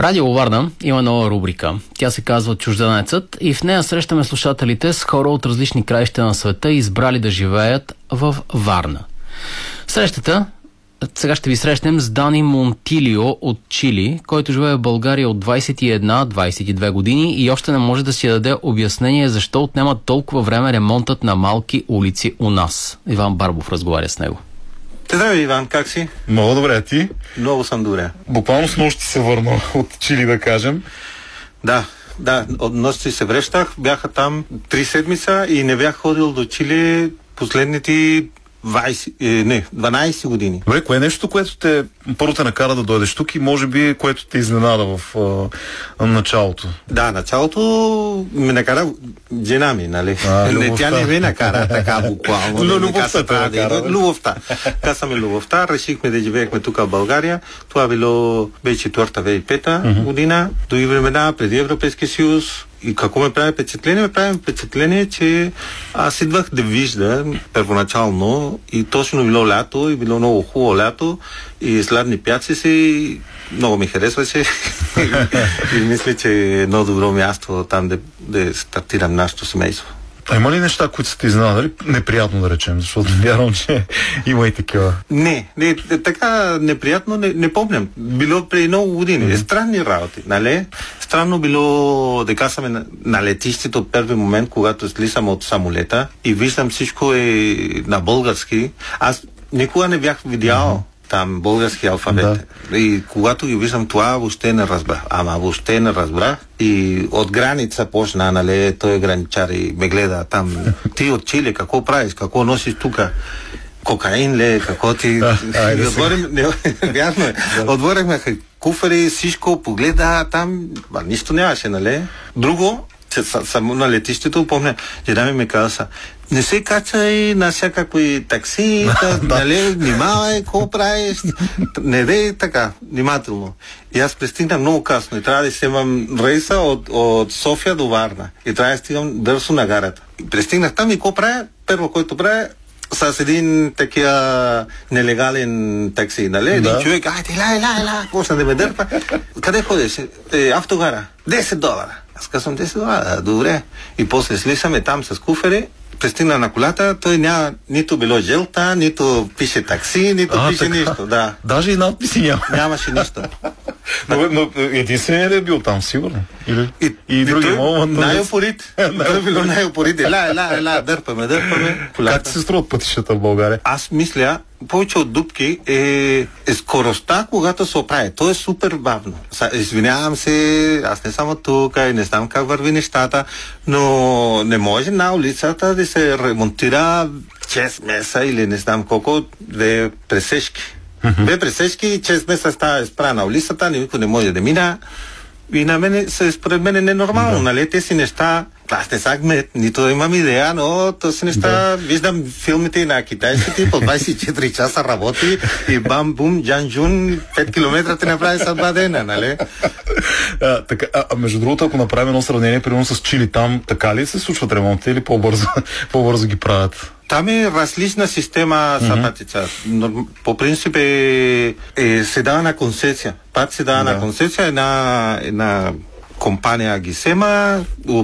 Радио Варна има нова рубрика. Тя се казва Чужденецът и в нея срещаме слушателите с хора от различни краища на света, избрали да живеят в Варна. Срещата сега ще ви срещнем с Дани Монтилио от Чили, който живее в България от 21-22 години и още не може да си даде обяснение защо отнема толкова време ремонтът на малки улици у нас. Иван Барбов разговаря с него. Здравей, Иван, как си? Много добре, а ти? Много съм добре. Буквално с нощи се върна от Чили, да кажем. Да, от нощи се връщах, бяха там 3 седмица и не бях ходил до Чили последните 12 години. Добре, кое е нещо, което първо те накара да дойдеш тук и може би което те изненада в началото? Да, началото ме накара жена ми, нали? Тя не ме накара така буквално. Но любовта те накара. Любовта. Казваме любовта. Решихме да живеехме тук в България. Това било 2004-2005 година. Други времена, преди Европейския съюз. И какво ме прави впечатление? Ме прави впечатление, че аз идвах да виждам първоначално и точно било лято и било много хубаво лято и сладни пяци си много ми харесваше и мисля, че е едно добро място там да стартирам нашето семейство. А има ли неща, които са те изненадали? Неприятно да речем, защото вярвам, че има и такива. Не, така неприятно не помням. Било преди много години. Странни работи, нали? Странно било да казваме на летището от първи момент, когато слизам от самолета и виждам всичко е на български. Аз никога не бях видял там български алфабет. Да. И когато ги виждам това, въобще не разбрах. Въобще не разбрах. И от граница почна, нали, той граничар и ме гледа там. Ти от Чили, какво правиш? Какво носиш тука? Кокаин ли? Какво ти... Вярно е. Отворихме куфари, всичко, погледа там. Нищо нямаше, нали? Друго, само на летището, помня, жена ми каза, не се качай на всякакви такси, нали, внимавай, какво правиш, не дей така, внимателно. И аз пристигнах много късно и трябва да вземам рейса от София до Варна и трябва да стигам бързо на гарата. И пристигнах там и какво правя? Първо, който правя, с един такива нелегален такси, нали? Един човек, ела, почна да ме дърпа. Къде ходиш? Автогара. $10. Аз казвам $10, добре. И после слизаме там с куфери, пристигна на колата, той няма нито било жълта, нито пише такси, нито пише нищо. Да. Даже и надписи няма. Нямаше нищо. Но единственият ли е бил там, сигурно? И други могат... Най-упорит. Той било най-упорит. Ела, дърпаме. Как ти се струват пътищата в България? Аз мисля, повече от дупки е скоростта, когато се оправи. То е супер бавно. Извинявам се, аз не съм тук и не знам как върви нещата, но не може на улицата да се ремонтира 6 месеца или не знам колко, две пресечки. Две пресечки, 6 месеца става спра на улицата, никой не може да мина. И на мен, според мен е ненормално, нали? Тези неща, аз не съм кмет, нито имам идея, но тези неща, виждам филмите на китайските, по 24 часа работи и бам-бум, джан-джун, 5 километра те направи за 2 дена, нали? Между другото, ако направим едно сравнение, примерно с Чили, там така ли се случват ремонтите или по-бързо ги правят? Там е различна система сапатица. По принцип се дава на концесия. Пак се дава на концесия, една компания ги взема,